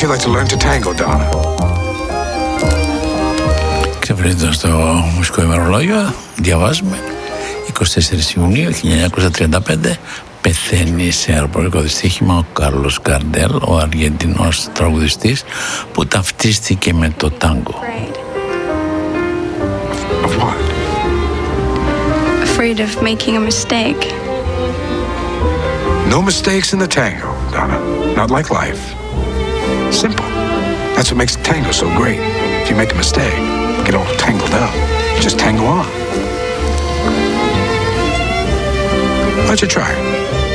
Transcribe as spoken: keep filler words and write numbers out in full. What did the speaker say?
you like to learn to tango, Donna? Ξεβρίζοντα στο μουσικό ημερολόγιο, διαβάζουμε εικοστή τέσσερις Ιουνίου χίλια εννιακόσια τριάντα πέντε πεθαίνει σε αεροπορικό δυστύχημα ο Κάρλος Γκαρντέλ, ο Αργεντινός τραγουδιστής που ταυτίστηκε με το τάγκο. Of what? Afraid of making a mistake. No mistakes in the tango, Donna. Not like life. Simple. That's what makes the tango so great. If you make a mistake, get all tangled up. Just tango on. Why don't you try it?